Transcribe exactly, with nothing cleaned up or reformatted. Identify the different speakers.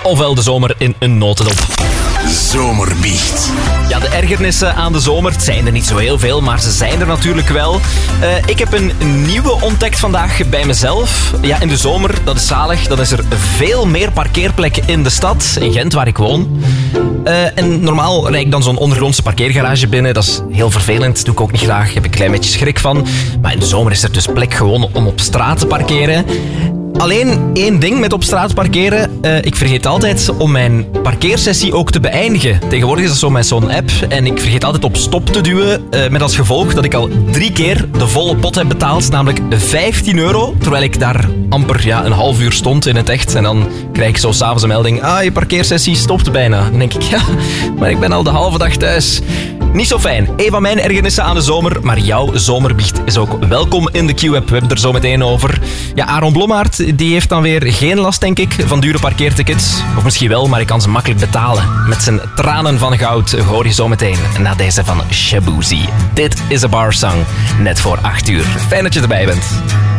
Speaker 1: ofwel de zomer in een notendop.
Speaker 2: Zomerbiecht.
Speaker 1: Ja, de ergernissen aan de zomer, het zijn er niet zo heel veel, maar ze zijn er natuurlijk wel. Uh, ik heb een nieuwe ontdekt vandaag bij mezelf. Ja, in de zomer, dat is zalig, dan is er veel meer parkeerplekken in de stad, in Gent, waar ik woon. Uh, en normaal rijd ik dan zo'n ondergrondse parkeergarage binnen. Dat is heel vervelend, dat doe ik ook niet graag. Daar heb ik een klein beetje schrik van. Maar in de zomer is er dus plek gewoon om op straat te parkeren. Alleen één ding met op straat parkeren. Uh, ik vergeet altijd om mijn parkeersessie ook te beëindigen. Tegenwoordig is dat zo met zo'n app. En ik vergeet altijd op stop te duwen. Uh, met als gevolg dat ik al drie keer de volle pot heb betaald. Namelijk vijftien euro. Terwijl ik daar amper ja, een half uur stond in het echt. En dan krijg ik zo s'avonds een melding. Ah, je parkeersessie stopt bijna. Dan denk ik, ja, maar ik ben al de halve dag thuis. Niet zo fijn. Een van mijn ergernissen aan de zomer, maar jouw zomerbiecht is ook welkom in de Q-app. We hebben het er zo meteen over. Ja, Aaron Blommaert, die heeft dan weer geen last, denk ik, van dure parkeertickets. Of misschien wel, maar ik kan ze makkelijk betalen. Met zijn tranen van goud hoor je zo meteen na deze van Shaboozey. Dit is een bar song, net voor acht uur. Fijn dat je erbij bent.